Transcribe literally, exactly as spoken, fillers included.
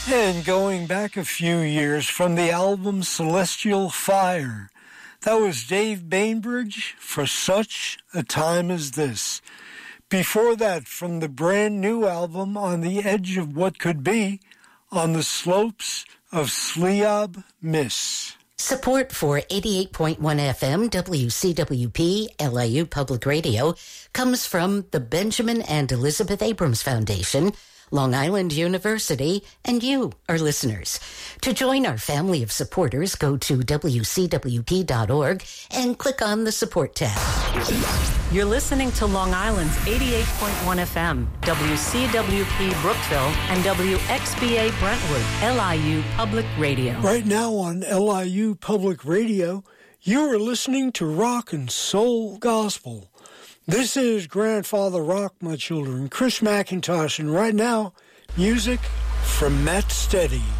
And going back a few years from the album Celestial Fire, that was Dave Bainbridge, For Such a Time as This. Before that, from the brand new album On the Edge of What Could Be, On the Slopes of Sliab Miss. Support for eighty-eight point one F M W C W P L I U Public Radio comes from the Benjamin and Elizabeth Abrams Foundation, Long Island University, and you, our listeners. To join our family of supporters, go to W C W P dot org and click on the Support tab. You're listening to Long Island's eighty-eight point one F M, W C W P Brookville, and W X B A Brentwood, L I U Public Radio. Right now on L I U Public Radio, you are listening to Rock and Soul Gospel. This is Grandfather Rock, my children, Chris McIntosh, and right now, music from Matt Steady.